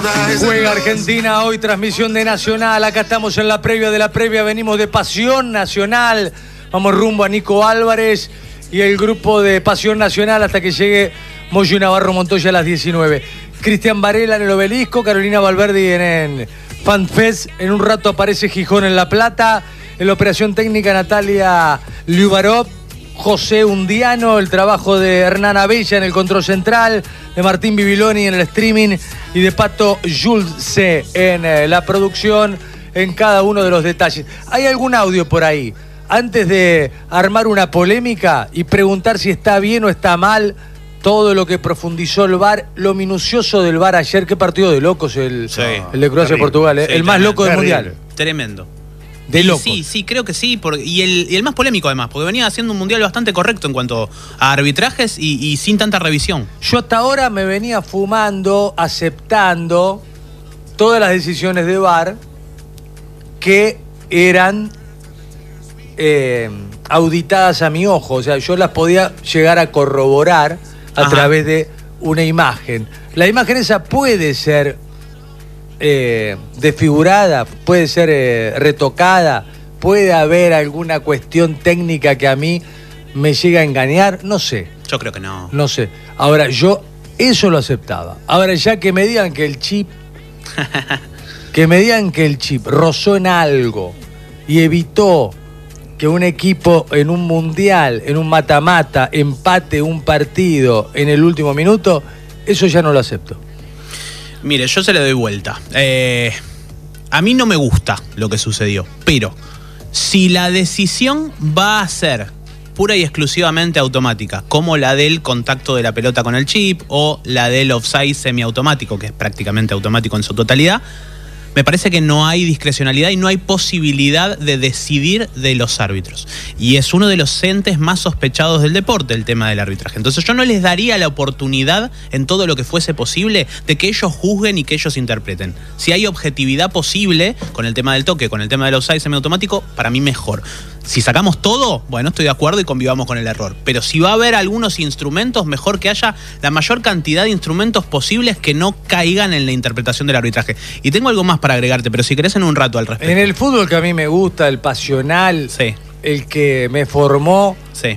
Juega Argentina hoy, transmisión de Nacional. Acá estamos en la previa de la previa. Venimos de Pasión Nacional. Vamos rumbo a Nico Álvarez y el grupo de Pasión Nacional hasta que llegue Moyo Navarro Montoya a las 19. Cristian Varela en el Obelisco, Carolina Valverdi en FanFest. En un rato aparece Gijón en La Plata. En la operación técnica Natalia Liubarov, José Undiano, el trabajo de Hernán Abella en el control central, de Martín Bibiloni en el streaming y de Pato Julce en la producción, en cada uno de los detalles. ¿Hay algún audio por ahí? Antes de armar una polémica y preguntar si está bien o está mal todo lo que profundizó el VAR, lo minucioso del VAR ayer. Qué partido de locos el de Croacia-Portugal, sí, el más loco del Mundial. Tremendo. De loco. Sí, creo que sí. Y el más polémico además, porque venía haciendo un mundial bastante correcto en cuanto a arbitrajes y sin tanta revisión. Yo hasta ahora me venía fumando, aceptando todas las decisiones de VAR que eran auditadas a mi ojo. O sea, yo las podía llegar a corroborar a través de una imagen. La imagen esa puede ser desfigurada, puede ser retocada, puede haber alguna cuestión técnica que a mí me llega a engañar, no sé. Yo creo que no. No sé. Ahora, yo eso lo aceptaba. Ahora, ya que me digan que el chip rozó en algo y evitó que un equipo en un mundial, en un mata-mata, empate un partido en el último minuto, eso ya no lo acepto. Mire, yo se le doy vuelta. A mí no me gusta lo que sucedió, pero si la decisión va a ser pura y exclusivamente automática, como la del contacto de la pelota con el chip o la del offside semiautomático, que es prácticamente automático en su totalidad, me parece que no hay discrecionalidad y no hay posibilidad de decidir de los árbitros. Y es uno de los entes más sospechados del deporte, el tema del arbitraje. Entonces yo no les daría la oportunidad, en todo lo que fuese posible, de que ellos juzguen y que ellos interpreten. Si hay objetividad posible con el tema del toque, con el tema del offside semiautomático, para mí mejor. Si sacamos todo, bueno, estoy de acuerdo y convivamos con el error. Pero si va a haber algunos instrumentos, mejor que haya la mayor cantidad de instrumentos posibles que no caigan en la interpretación del arbitraje. Y tengo algo más para agregarte, pero si querés en un rato al respecto. En el fútbol que a mí me gusta, el pasional, sí, el que me formó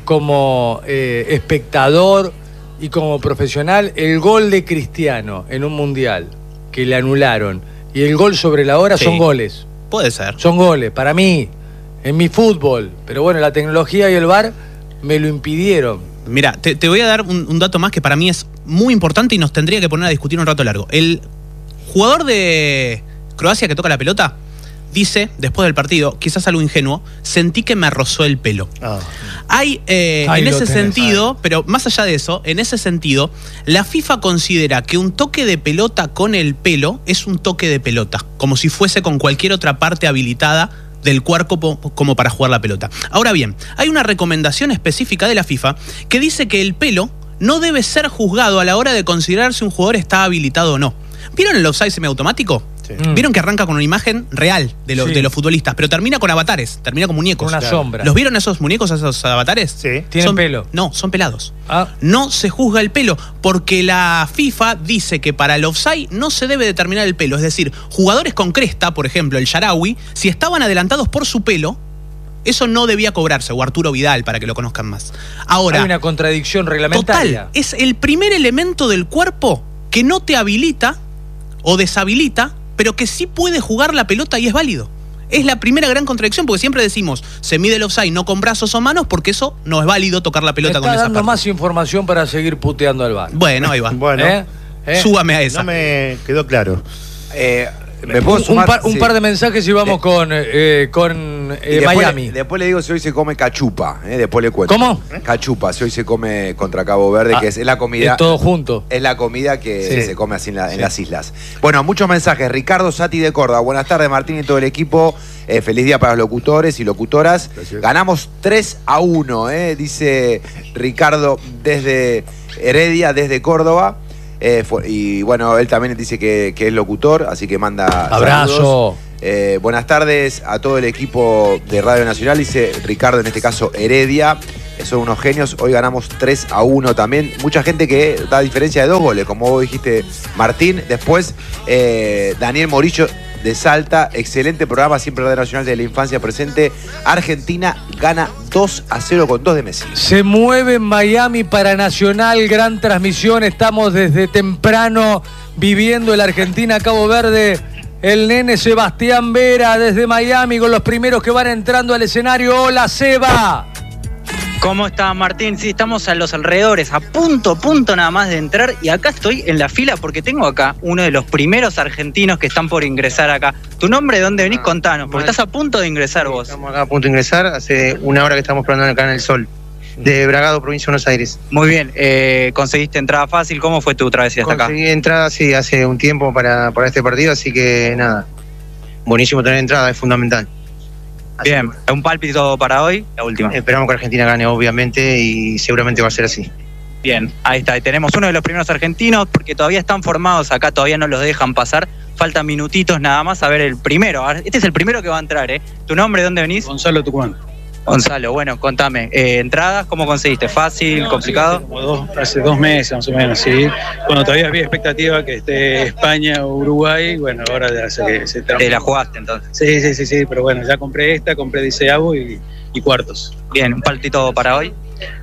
como espectador y como profesional, el gol de Cristiano en un mundial que le anularon y el gol sobre la hora son goles. Puede ser. Son goles, para mí. En mi fútbol, pero bueno, la tecnología y el VAR me lo impidieron. Mira, te voy a dar un dato más que para mí es muy importante y nos tendría que poner a discutir un rato largo. El jugador de Croacia que toca la pelota dice, después del partido, quizás algo ingenuo, sentí que me rozó el pelo. Hay, en ese sentido, pero más allá de eso, en ese sentido, la FIFA considera que un toque de pelota con el pelo es un toque de pelota, como si fuese con cualquier otra parte habilitada del cuerpo como para jugar la pelota. Ahora bien, hay una recomendación específica de la FIFA que dice que el pelo no debe ser juzgado a la hora de considerar si un jugador está habilitado o no. ¿Vieron el offside semiautomático? Sí. ¿Vieron que arranca con una imagen real de los futbolistas, pero termina con avatares, termina con muñecos? Con una sombra. ¿Los vieron esos muñecos, esos avatares? Sí. ¿Tienen pelo? No, son pelados. No se juzga el pelo, porque la FIFA dice que para el offside no se debe determinar el pelo. Es decir, jugadores con cresta, por ejemplo, el Sharawi, si estaban adelantados por su pelo, eso no debía cobrarse, o Arturo Vidal, para que lo conozcan más. Ahora, hay una contradicción reglamentaria. Total, es el primer elemento del cuerpo que no te habilita o deshabilita, pero que sí puede jugar la pelota y es válido. Es la primera gran contradicción, porque siempre decimos, se mide el offside no con brazos o manos, porque eso no es válido tocar la pelota con esa parte. Está dando más información para seguir puteando al VAR. Bueno, ahí va. Bueno, súbame a esa. No me quedó claro. ¿Me puedo sumar? Un par de mensajes y vamos con Miami. Después le digo si hoy se come cachupa, después le cuento. ¿Cómo? Cachupa, si hoy se come contra Cabo Verde, que es la comida. Es todo junto. Es la comida que se come así en las islas. Bueno, muchos mensajes. Ricardo Sati de Córdoba. Buenas tardes, Martín y todo el equipo. Feliz día para los locutores y locutoras. Gracias. Ganamos 3-1, dice Ricardo desde Heredia, desde Córdoba. Y bueno, él también dice que es locutor, así que manda abrazo. Buenas tardes a todo el equipo de Radio Nacional, dice Ricardo, en este caso Heredia. son unos genios. Hoy ganamos 3-1 también. Mucha gente que da diferencia de 2 goles, como vos dijiste, Martín. Después, Daniel Morillo de Salta. Excelente programa, siempre Radio Nacional de la Infancia presente. Argentina gana 2-0 con 2 de Messi. Se mueve en Miami para Nacional, gran transmisión. Estamos desde temprano viviendo el Argentina-Cabo Verde. El nene Sebastián Vera desde Miami con los primeros que van entrando al escenario. Hola, Seba. ¿Cómo está, Martín? Sí, estamos a los alrededores, a punto nada más de entrar, y acá estoy en la fila porque tengo acá uno de los primeros argentinos que están por ingresar acá. ¿Tu nombre, de dónde venís? Contanos, porque estás a punto de ingresar vos. Estamos acá a punto de ingresar, hace una hora que estamos esperando acá en el Sol, de Bragado, provincia de Buenos Aires. Muy bien, ¿conseguiste entrada fácil? ¿Cómo fue tu travesía hasta acá? Conseguí entrada, sí, hace un tiempo para este partido, así que nada, buenísimo tener entrada, es fundamental. Bien, un pálpito para hoy, la última. Esperamos que Argentina gane, obviamente, y seguramente va a ser así. Bien, ahí está. Tenemos uno de los primeros argentinos, porque todavía están formados acá, todavía no los dejan pasar. Faltan minutitos nada más a ver el primero. Este es el primero que va a entrar, ¿eh? ¿Tu nombre, dónde venís? Gonzalo Tucumán. Gonzalo, bueno, contame. ¿Entradas cómo conseguiste? ¿Fácil, No, complicado? Sí, hace 2 meses más o menos, sí. Bueno, todavía había expectativa que esté España o Uruguay. Bueno, ahora ya sé que se ¿Te la jugaste entonces? Sí, pero bueno, ya compré 16avo y cuartos. Bien, un palpito para hoy.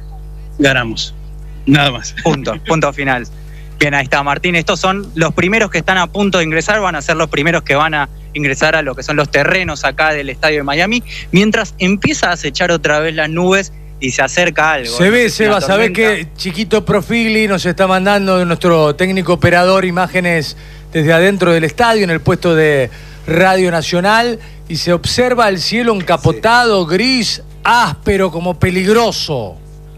Ganamos. Nada más. Punto final. Bien, ahí está, Martín. Estos son los primeros que están a punto de ingresar, van a ser los primeros que van a ingresar a lo que son los terrenos acá del estadio de Miami, mientras empieza a acechar otra vez las nubes y se acerca algo. Se ve, Seba, sabés que Chiquito Profili nos está mandando de nuestro técnico operador imágenes desde adentro del estadio, en el puesto de Radio Nacional, y se observa el cielo encapotado, gris, áspero, como peligroso.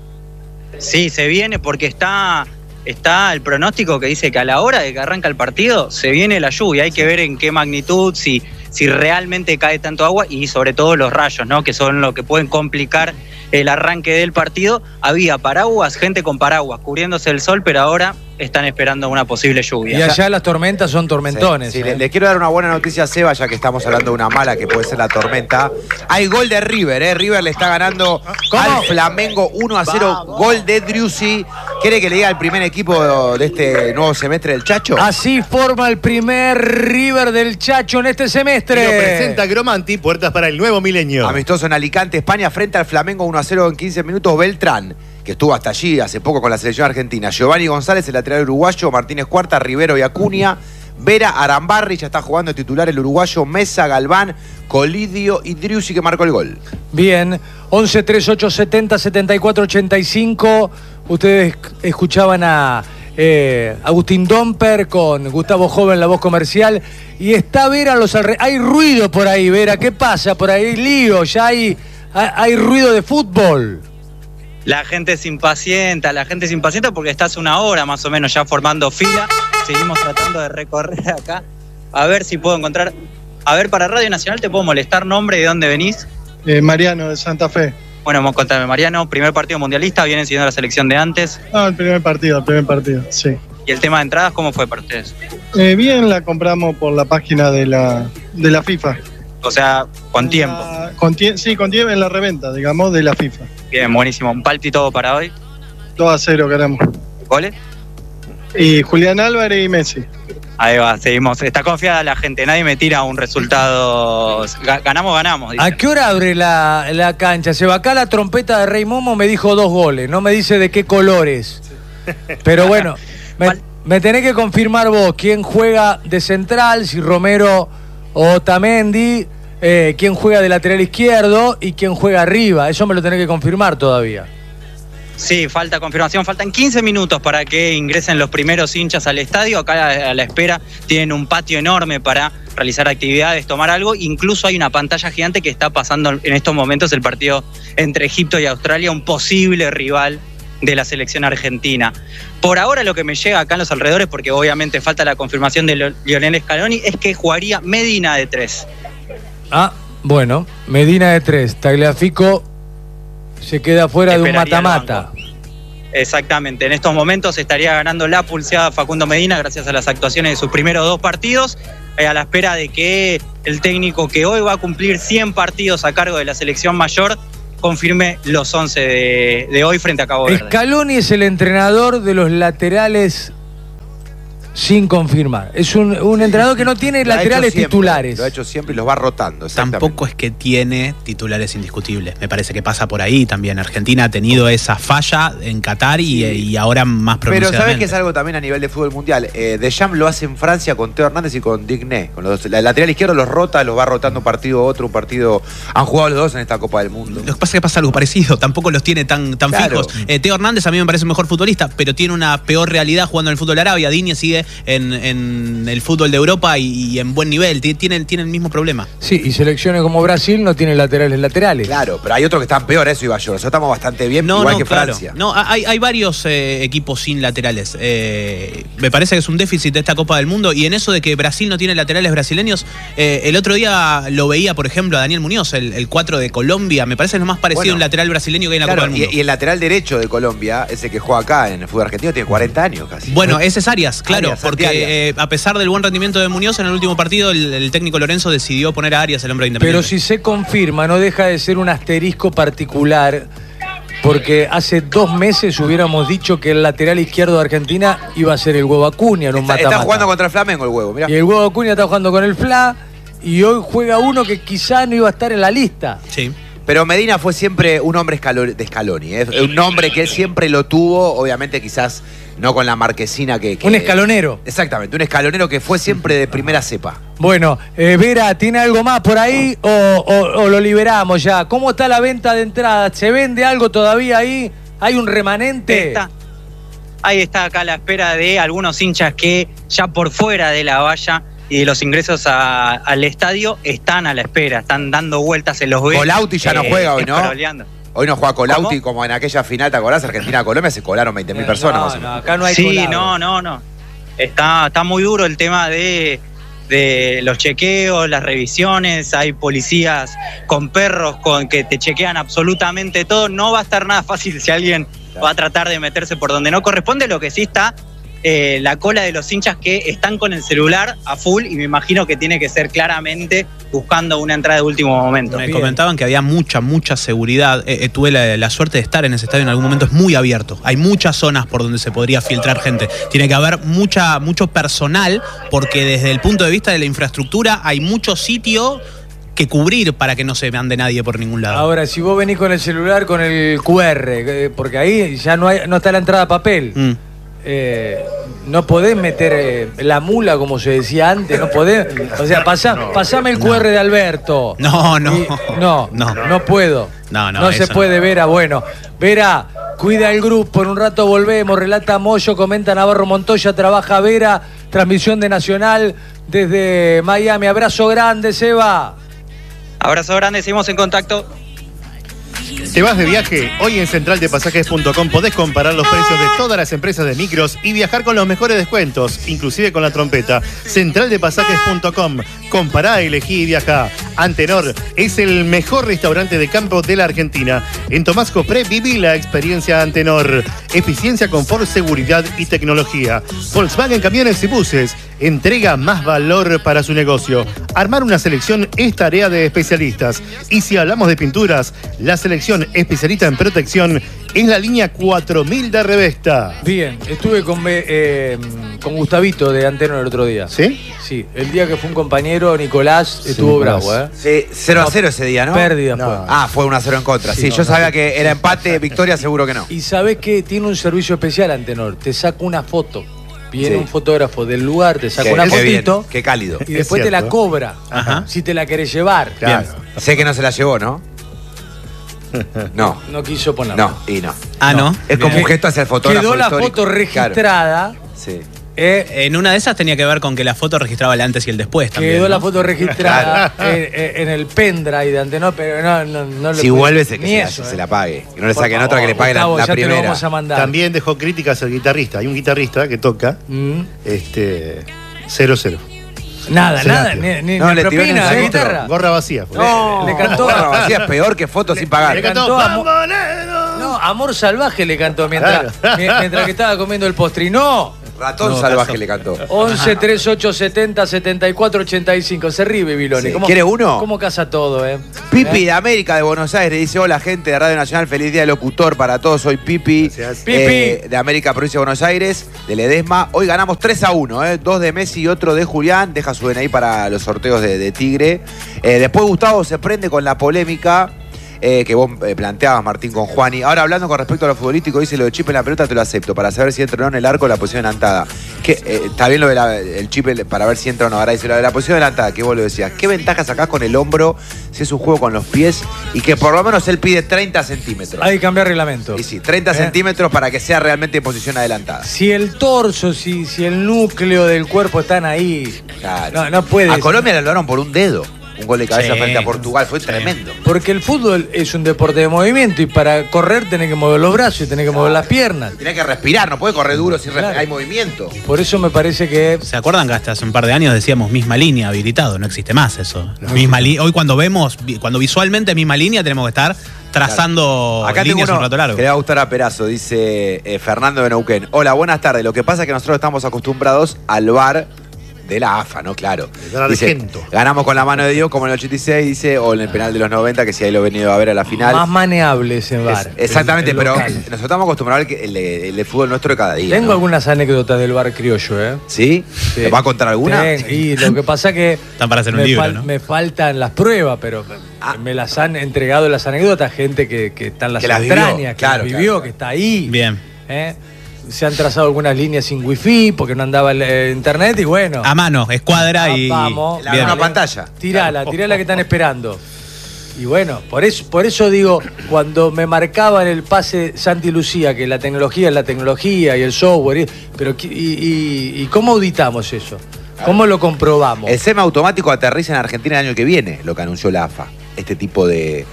Sí, se viene porque está el pronóstico que dice que a la hora de que arranca el partido se viene la lluvia. Hay que ver en qué magnitud, si realmente cae tanto agua, y sobre todo los rayos, ¿no? Que son lo que pueden complicar el arranque del partido. Había paraguas, gente con paraguas cubriéndose el sol, pero ahora están esperando una posible lluvia. Y allá las tormentas son tormentones. Sí, le quiero dar una buena noticia a Seba, ya que estamos hablando de una mala que puede ser la tormenta. Hay gol de River, River le está ganando al Flamengo 1-0, gol de Driussi. ¿Quiere que le diga al primer equipo de este nuevo semestre del Chacho? Así forma el primer River del Chacho en este semestre. Y lo presenta Gromanti, puertas para el nuevo milenio. Amistoso en Alicante, España, frente al Flamengo 1-0 en 15 minutos. Beltrán, que estuvo hasta allí hace poco con la selección argentina. Giovanni González, el lateral uruguayo. Martínez Cuarta, Rivero y Acuña. Vera, Arambarri, ya está jugando titular el uruguayo. Mesa, Galván, Colidio y Driussi, que marcó el gol. Bien, 11 38 70 74 85. Ustedes escuchaban a Agustín Domper con Gustavo Joven, la voz comercial. Y está Vera a los alrededores. Hay ruido por ahí, Vera. ¿Qué pasa? Por ahí lío, ya hay ruido de fútbol. La gente se impacienta porque está hace una hora más o menos ya formando fila. Seguimos tratando de recorrer acá. A ver si puedo encontrar. A ver, para Radio Nacional, ¿te puedo molestar? ¿Nombre y de dónde venís? Mariano, de Santa Fe. Bueno, contame, Mariano, primer partido mundialista, ¿vienen siguiendo la selección de antes? No, el primer partido, sí. ¿Y el tema de entradas cómo fue para ustedes? Bien, la compramos por la página de la FIFA. O sea, con tiempo. Con tiempo en la reventa, digamos, de la FIFA. Bien, buenísimo. ¿Un palpito para hoy? 2-0 ganamos. ¿Goles? Y Julián Álvarez y Messi. Ahí va, seguimos. Está confiada la gente, nadie me tira un resultado. Ganamos. Dicen. ¿A qué hora abre la cancha? Se va acá la trompeta de Rey Momo, me dijo 2 goles, no me dice de qué colores. Pero bueno, me tenés que confirmar vos quién juega de central, si Romero o Otamendi, quién juega de lateral izquierdo y quién juega arriba. Eso me lo tenés que confirmar todavía. Sí, falta confirmación, faltan 15 minutos para que ingresen los primeros hinchas al estadio. Acá a la espera tienen un patio enorme para realizar actividades, tomar algo. Incluso hay una pantalla gigante que está pasando en estos momentos el partido entre Egipto y Australia, un posible rival de la selección argentina. Por ahora lo que me llega acá en los alrededores, porque obviamente falta la confirmación de Lionel Scaloni, es que jugaría Medina de 3. Ah, bueno, Medina de 3, Tagliafico se queda fuera de un mata-mata. Exactamente, en estos momentos estaría ganando la pulseada Facundo Medina gracias a las actuaciones de sus primeros 2 partidos, a la espera de que el técnico que hoy va a cumplir 100 partidos a cargo de la selección mayor confirme los 11 de hoy frente a Cabo Verde. Scaloni es el entrenador de los laterales sin confirmar. Es un entrenador que no tiene laterales titulares. Lo ha hecho siempre y los va rotando. Tampoco es que tiene titulares indiscutibles. Me parece que pasa por ahí también. Argentina ha tenido esa falla en Qatar y ahora más pronunciadamente. Pero ¿sabes que es algo también a nivel de fútbol mundial? Deschamps lo hace en Francia con Teo Hernández y con Digné. Con los dos. El lateral izquierdo los rota, los va rotando un partido a otro, un partido. Han jugado los dos en esta Copa del Mundo. Lo que pasa es que pasa algo parecido. Tampoco los tiene tan fijos. Teo Hernández a mí me parece un mejor futbolista, pero tiene una peor realidad jugando en el fútbol de Arabia. Digne sigue en el fútbol de Europa y en buen nivel. Tiene el mismo problema. Sí, y selecciones como Brasil no tienen laterales. Claro, pero hay otros que están peor, eso iba yo. Nosotros estamos bastante bien, igual que claro. Francia. No, hay varios equipos sin laterales. Me parece que es un déficit de esta Copa del Mundo, y en eso de que Brasil no tiene laterales brasileños, el otro día lo veía, por ejemplo, a Daniel Muñoz, el 4 de Colombia. Me parece lo más parecido a un lateral brasileño que hay en la Copa del Mundo. Y el lateral derecho de Colombia, ese que juega acá en el fútbol argentino, tiene 40 años casi. Bueno, ese es Arias, claro, Arias, porque a pesar del buen rendimiento de Muñoz, en el último partido el técnico Lorenzo decidió poner a Arias, el hombre de Independiente. Pero si se confirma, no deja de ser un asterisco particular, porque hace 2 meses hubiéramos dicho que el lateral izquierdo de Argentina iba a ser el Huevo Acuña en un mata-mata. Está jugando contra el Flamengo el Huevo, mirá. Y el Huevo Acuña está jugando con el Fla, y hoy juega uno que quizá no iba a estar en la lista. Sí. Pero Medina fue siempre un hombre de Scaloni, un hombre que él siempre lo tuvo, obviamente quizás no con la marquesina que... Un escalonero. Exactamente, un escalonero que fue siempre de primera cepa. Bueno, Vera, ¿tiene algo más por ahí o lo liberamos ya? ¿Cómo está la venta de entradas? ¿Se vende algo todavía ahí? ¿Hay un remanente? Ahí está acá la espera de algunos hinchas que ya por fuera de la valla y de los ingresos al estadio están a la espera, están dando vueltas, se los ve. Colauti ya no juega hoy, ¿no? Escaroleando. Hoy no juega Colauti como en aquella final, ¿te acordás? Argentina-Colombia se colaron 20.000 personas más o menos. Acá no hay colado. No. Está muy duro el tema de los chequeos, las revisiones. Hay policías con perros que te chequean absolutamente todo. No va a estar nada fácil si alguien va a tratar de meterse por donde no corresponde. Lo que sí está la cola de los hinchas que están con el celular a full, y me imagino que tiene que ser claramente buscando una entrada de último momento. Me comentaban que había mucha seguridad. Tuve la suerte de estar en ese estadio en algún momento. Es muy abierto. Hay muchas zonas por donde se podría filtrar gente. Tiene que haber mucho personal, porque desde el punto de vista de la infraestructura hay mucho sitio que cubrir para que no se ande nadie por ningún lado. Ahora, si vos venís con el celular, con el QR, porque ahí ya no está la entrada a papel. No podés meter la mula, como se decía antes, no podés. O sea, pasame el QR de Alberto. No puedo. No se puede, Vera. Bueno, Vera, cuida el grupo, en un rato volvemos, relata Moyo, comenta Navarro Montoya, trabaja Vera, transmisión de Nacional desde Miami. Abrazo grande, Seba. Abrazo grande, seguimos en contacto. ¿Te vas de viaje? Hoy en centraldepasajes.com podés comparar los precios de todas las empresas de micros y viajar con los mejores descuentos, inclusive con la trompeta. Centraldepasajes.com. Compará, elegí y viajá. Antenor es el mejor restaurante de campo de la Argentina. En Tomás Copré viví la experiencia Antenor. Eficiencia, confort, seguridad y tecnología. Volkswagen Camiones y Buses. Entrega más valor para su negocio. Armar una selección es tarea de especialistas. Y si hablamos de pinturas, la selección especialista en protección es la línea 4000 de Revesta. Bien, estuve con Gustavito de Antenor el otro día. ¿Sí? Sí, el día que fue un compañero, Nicolás, estuvo bravo, Sí, 0-0 ese día, ¿no? Pérdida fue. Fue 1-0 en contra. Sí, yo sabía que era empate, victoria, seguro que no. Y sabés que tiene un servicio especial Antenor, te saca una foto. Viene un fotógrafo del lugar, te saca una fotito. Qué cálido. Y después te la cobra. Si te la querés llevar. Claro. Bien. Sé que no se la llevó, ¿no? No. No quiso ponerla. No. Es como un gesto hacia el fotógrafo. Quedó la foto registrada. Claro. Sí. En una de esas tenía que ver con que la foto registraba el antes y el después también. Quedó la foto registrada en el pendrive de Antenor, pero no le si vuelve se la pague. Que no le saquen otra, que le pague la primera. Te lo vamos a mandar. También dejó críticas al guitarrista. Hay un guitarrista que toca 0-0. Nada, ni le propina la guitarra. Gorra vacía. Le cantó gorra vacía, es peor que fotos sin pagar. Le cantó Amor Salvaje le cantó mientras que estaba comiendo el postre. Ratón No, salvaje caso. le cantó. 11 38 70 74 85. Se ríe, Viloni. Sí. ¿Quiere uno? ¿Cómo casa todo, Pipi de América de Buenos Aires dice: hola gente de Radio Nacional, feliz día de locutor para todos. Soy Pipi, Pipi. de América, provincia de Buenos Aires, de Ledesma. Hoy ganamos 3-1, 2 de Messi y otro de Julián. Deja su DNI para los sorteos de Tigre. Después Gustavo se prende con la polémica que vos planteabas, Martín, con Juani. Ahora, hablando con respecto a lo futbolístico, dice: lo de chip en la pelota te lo acepto, para saber si entra o no en el arco la posición adelantada. Está bien lo del chip para ver si entra o no. Ahora dice lo de la posición adelantada, que vos lo decías. ¿Qué ventaja sacás con el hombro si es un juego con los pies y que por lo menos él pide 30 centímetros? Hay que cambiar reglamento. Y sí, 30 centímetros para que sea realmente en posición adelantada. Si el torso, si el núcleo del cuerpo están ahí, Claro. no puede. A Colombia le lograron por un dedo. Un gol de cabeza Sí. frente a Portugal. Fue tremendo. Porque el fútbol es un deporte de movimiento y para correr tenés que mover los brazos y tenés que mover las piernas. Tiene que respirar, no puede correr duro sin respirar. Claro. Hay movimiento. Por eso me parece que ¿Se acuerdan que hasta hace un par de años decíamos misma línea habilitado? No existe más eso. Hoy cuando visualmente es misma línea, tenemos que estar trazando Acá tengo líneas uno un rato largo. que le va a gustar a Perazo, dice Fernando de Neuquén. Hola, buenas tardes. Lo que pasa es que nosotros estamos acostumbrados al VAR de la AFA, ¿no? Claro. Dice, Argento. ganamos con la mano de Dios como en el 86, dice, o en el penal de los 90, que si ahí lo he venido a ver a la final. más maneable ese VAR. Exactamente, el pero local. nosotros estamos acostumbrados al el de fútbol nuestro de cada día. Tengo ¿no? algunas anécdotas del VAR criollo, ¿eh? ¿Sí? Sí. ¿Te va a contar alguna? Y lo que pasa que Están para hacer un libro, ¿no? me faltan las pruebas, pero me las han entregado las anécdotas gente que está en las Que las vivió, entrañas, que claro, las vivió, claro. que está ahí. Bien. ¿eh? Se han trazado algunas líneas sin wifi porque no andaba el internet y bueno. A mano, escuadra y. Vamos. La Bien. una pantalla. Tirala que están esperando. Y bueno, por eso digo, cuando me marcaban el pase Santi Lucía, que la tecnología es la tecnología y el software, pero ¿y cómo auditamos eso? ¿Cómo lo comprobamos? El SEMA automático aterriza en Argentina el año que viene, lo que anunció la AFA. Este tipo de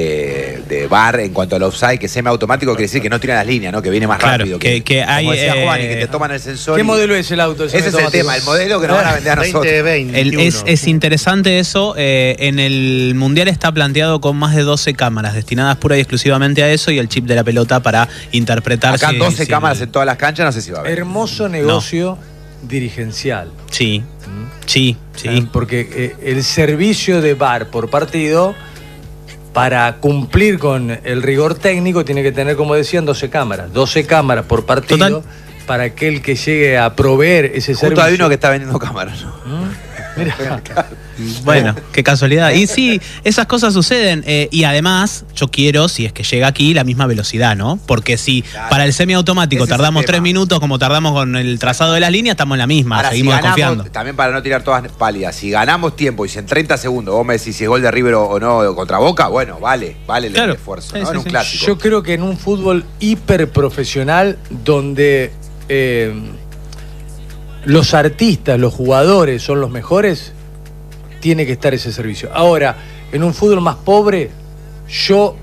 VAR en cuanto al offside, que SEMA automático quiere decir que no tira las líneas, ¿no? Que viene más Claro, rápido. que hay, como decía Juan, y que te toman el sensor. ¿Qué y- modelo es el auto? Ese es el tema, el modelo que nos van a vender a nosotros. 2021. Es interesante eso. En el Mundial está planteado con más de 12 cámaras destinadas pura y exclusivamente a eso y el chip de la pelota para interpretar. Acá si- 12 si- cámaras en todas las canchas, no sé si va a haber. Hermoso negocio dirigencial. Sí, sí, sí. Porque el servicio de VAR por partido, para cumplir con el rigor técnico, tiene que tener, como decían, 12 cámaras. 12 cámaras por partido. Total. Para aquel que llegue a proveer ese Justo servicio. hay uno que está vendiendo cámaras, ¿no? Mirá. Bueno, qué casualidad. Y sí, esas cosas suceden. Y además, yo quiero, si es que llega aquí, la misma velocidad, ¿no? Porque si Claro. para el semiautomático Ese es el tardamos tema. 3 minutos, como tardamos con el trazado de las líneas, estamos en la misma. Ahora, seguimos si ganamos, desconfiando. también para no tirar todas pálidas, si ganamos tiempo y si en 30 segundos vos me decís si es gol de River o no contra Boca, bueno, vale Claro. el esfuerzo, Sí, ¿no? sí, En un sí. clásico. Yo creo que en un fútbol hiperprofesional donde los artistas, los jugadores son los mejores, tiene que estar ese servicio. Ahora, en un fútbol más pobre, yo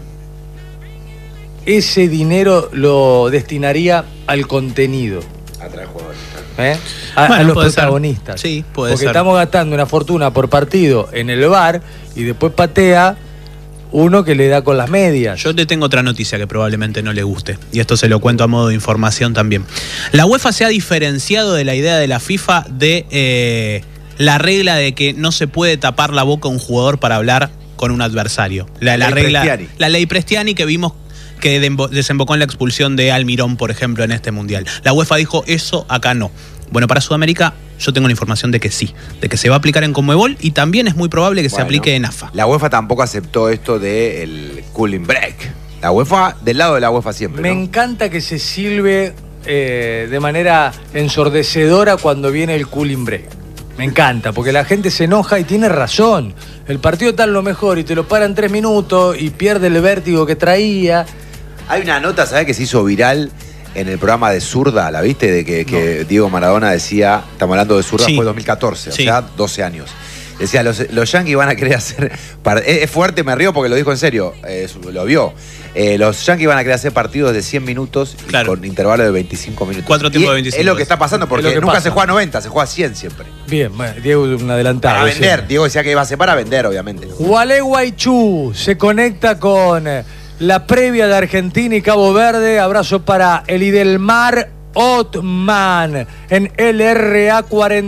ese dinero lo destinaría al contenido, A traer jugadores. ¿eh? a Bueno, los puede ser. protagonistas. Sí, puede Porque ser. estamos gastando una fortuna por partido en el VAR y después patea uno que le da con las medias. Yo te tengo otra noticia que probablemente no le guste, y esto se lo cuento a modo de información también. La UEFA se ha diferenciado de la idea de la FIFA de la regla de que no se puede tapar la boca a un jugador para hablar con un adversario. La Ley regla, Prestiani. la ley Prestiani que vimos que desembocó en la expulsión de Almirón, por ejemplo, en este Mundial. La UEFA dijo, eso acá no. Bueno, para Sudamérica yo tengo la información de que sí, de que se va a aplicar en Conmebol y también es muy probable que se Bueno, aplique en AFA. La UEFA tampoco aceptó esto del cooling break. La UEFA, del lado de la UEFA siempre, Me ¿no? encanta que se silbe de manera ensordecedora cuando viene el cooling break. Me encanta, porque la gente se enoja y tiene razón. El partido está en lo mejor y te lo paran 3 minutos y pierde el vértigo que traía. Hay una nota, ¿sabes? Que se hizo viral en el programa de Zurda, ¿la viste? De que Diego Maradona decía, estamos hablando de Zurda, Sí. fue 2014, Sí. o sea, 12 años. Decía, los Yankees van a querer hacer... Es fuerte, me río porque lo dijo en serio, lo vio. Los Yankees van a querer hacer partidos de 100 minutos y Claro. con intervalo de 25 minutos. 4 tiempos Y de 25. Es lo que está pasando porque Es lo que nunca pasa. se juega a 90, se juega a 100 siempre. Bien, bueno, Diego es un adelantado. Para vender. siempre. Diego decía que iba a ser para vender, obviamente. Gualeguaychú se conecta con la previa de Argentina y Cabo Verde. Abrazo para Elidelmar Otman en LRA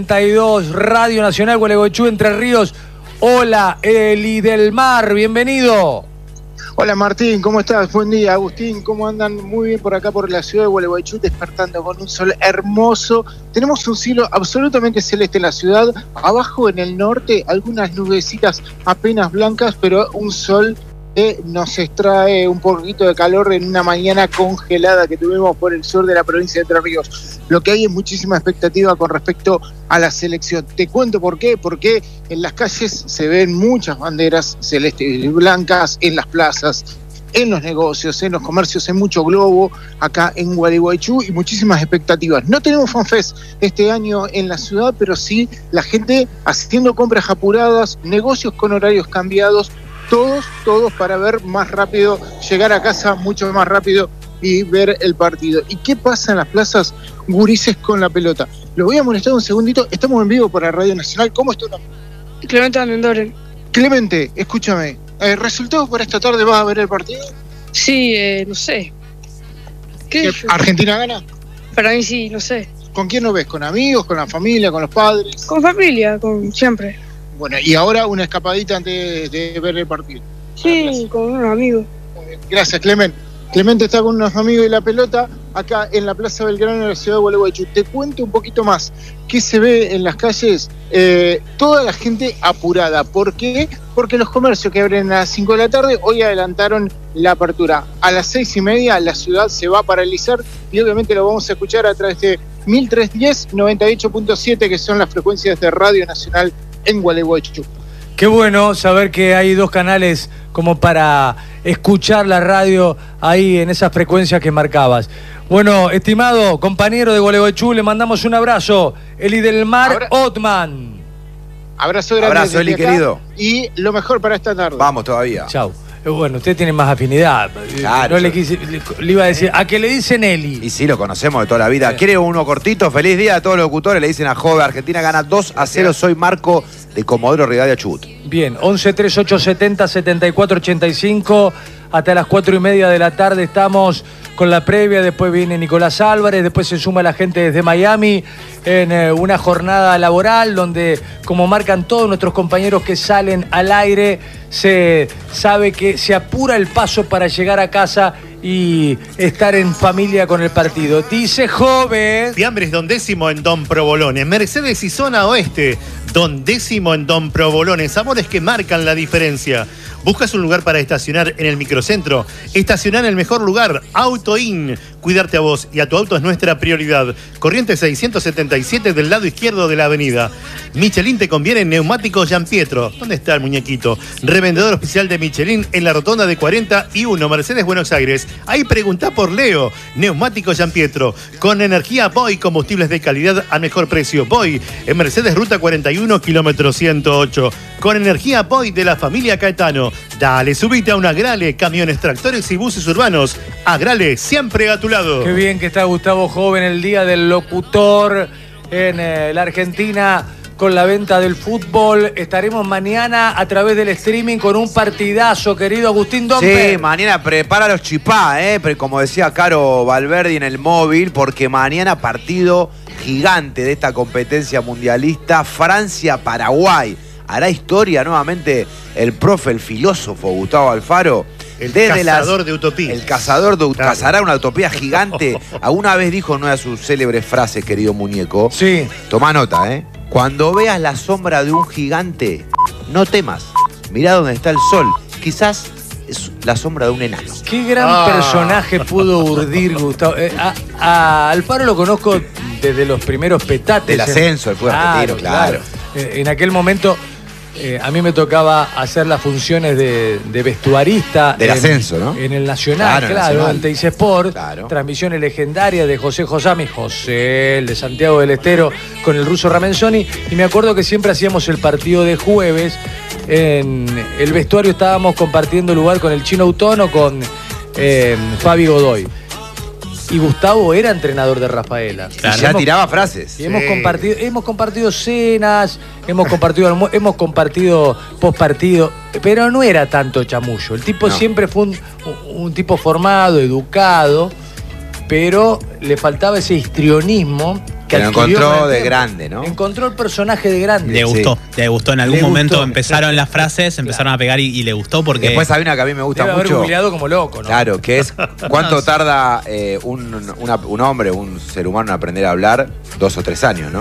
42, Radio Nacional Gualeguaychú, Entre Ríos. Hola, Eli del Mar, bienvenido. Hola Martín, ¿cómo estás? Buen día, Agustín, ¿cómo andan? Muy bien por acá por la ciudad de Gualeguaychú, despertando con un sol hermoso. Tenemos un cielo absolutamente celeste en la ciudad. Abajo en el norte, algunas nubecitas apenas blancas, pero un sol que nos extrae un poquito de calor en una mañana congelada que tuvimos por el sur de la provincia de Entre Ríos. Lo que hay es muchísima expectativa con respecto a la selección. Te cuento por qué, porque en las calles se ven muchas banderas celestes y blancas, en las plazas, en los negocios, en los comercios, en mucho globo acá en Gualeguaychú y muchísimas expectativas. No tenemos FanFest este año en la ciudad, pero sí la gente haciendo compras apuradas, negocios con horarios cambiados, todos para ver más rápido, llegar a casa mucho más rápido y ver el partido. ¿Y qué pasa en las plazas? Gurises con la pelota. Lo voy a molestar un segundito, estamos en vivo para Radio Nacional. ¿Cómo está? Clemente Almendoren. Clemente, escúchame, ¿resultados para esta tarde? ¿Vas a ver el partido? Sí, no sé. ¿Qué? ¿Argentina gana? Para mí sí, no sé. ¿Con quién lo ves? ¿Con amigos, con la familia, con los padres? Con familia, con siempre. Bueno, y ahora una escapadita antes de ver el partido. Sí, con unos amigos. Gracias, Clemente. Clemente está con unos amigos y la pelota acá en la Plaza Belgrano de la ciudad de Gualeguaychú. Te cuento un poquito más. ¿Qué se ve en las calles? Toda la gente apurada. ¿Por qué? Porque los comercios que abren a las 5 de la tarde hoy adelantaron la apertura. A las 6:30 la ciudad se va a paralizar y obviamente lo vamos a escuchar a través de 1310, 98.7, que son las frecuencias de Radio Nacional en Gualeguaychú. Qué bueno saber que hay dos canales como para escuchar la radio ahí en esas frecuencias que marcabas. Bueno, estimado compañero de Gualeguaychú, le mandamos un abrazo. Eli del Mar Otman. Abrazo grande. Abrazo, Eli, querido. Y lo mejor para esta tarde. Vamos todavía. Chau. Bueno, usted tiene más afinidad. Claro, no le iba a decir, ¿a qué le dicen Eli? Y sí, lo conocemos de toda la vida. ¿Quiere uno cortito? Feliz día a todos los locutores. Le dicen a Jove, Argentina gana 2-0. Soy Marco de Comodoro Rivadavia Chubut. Bien, 11-3870-7485. Hasta las 4:30 de la tarde estamos con la previa. Después viene Nicolás Álvarez. Después se suma la gente desde Miami en una jornada laboral donde, como marcan todos nuestros compañeros que salen al aire, se sabe que se apura el paso para llegar a casa y estar en familia con el partido. Dice Jove. Fiambres Don Décimo en Don Provolone. Mercedes y Zona Oeste. Don Décimo en Don Provolone. Sabores que marcan la diferencia. ¿Buscas un lugar para estacionar en el microcentro? Estacionar en el mejor lugar. AutoIn. Cuidarte a vos y a tu auto es nuestra prioridad. Corrientes 677 del lado izquierdo de la avenida. Michelin te conviene en neumáticos Gianpietro. ¿Dónde está el muñequito? Revendedor oficial de Michelin en la rotonda de 41, Mercedes, Buenos Aires. Ahí preguntá por Leo. Neumáticos Gianpietro. Con energía Boy, combustibles de calidad a mejor precio. Boy, en Mercedes, ruta 41, kilómetro 108. Con energía Boy de la familia Caetano. Dale, subite a una Agrale, camiones, tractores y buses urbanos. Agrale, siempre a tu lado. Qué bien que está Gustavo Joven, el día del locutor en la Argentina con la venta del fútbol. Estaremos mañana a través del streaming con un partidazo, querido Agustín Dompe. Sí, mañana prepara los chipá, como decía Caro Valverdi en el móvil, porque mañana partido gigante de esta competencia mundialista, Francia-Paraguay. Hará historia nuevamente el profe, el filósofo Gustavo Alfaro. El cazador de utopía. El cazador de utopía. Cazará una utopía gigante. Alguna vez dijo una de sus célebres frases, querido muñeco. Sí. Toma nota, Cuando veas la sombra de un gigante, no temas. Mirá dónde está el sol. Quizás es la sombra de un enano. Qué gran personaje pudo urdir Gustavo. A Alfaro lo conozco desde los primeros petates. Del ascenso, el fue retiro, claro. En aquel momento a mí me tocaba hacer las funciones de vestuarista. Del ascenso, ¿no? En el Nacional, claro, en Teis Sport. Claro. Transmisiones legendarias de José Josami, José, el de Santiago del Estero, con el ruso Ramenzoni. Y me acuerdo que siempre hacíamos el partido de jueves. En el vestuario estábamos compartiendo lugar con el Chino Autono, con Fabi Godoy. Y Gustavo era entrenador de Rafaela. Claro. Y ya tiraba frases. Y hemos compartido cenas, hemos compartido postpartido, pero no era tanto chamullo. El tipo siempre fue un tipo formado, educado. pero le faltaba ese histrionismo que lo adquirió encontró con el de tiempo. grande, ¿no? Encontró el personaje de grande. Le gustó. En algún Le momento gustó. empezaron las frases, empezaron a pegar y le gustó porque... Después hay una que a mí me gusta Debe haber mucho. googleado como loco, ¿no? Claro, que es cuánto tarda un hombre, un ser humano en aprender a hablar, 2 o 3 años, ¿no?